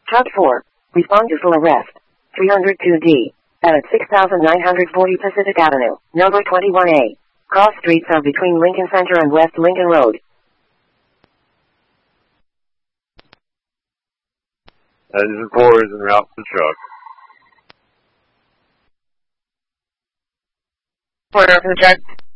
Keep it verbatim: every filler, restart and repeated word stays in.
Truck four, respond to full arrest. three oh two D, at six thousand nine hundred forty Pacific Avenue, number twenty-one A. Cross streets are between Lincoln Center and West Lincoln Road. Engine four is en route to truck. Four to the truck.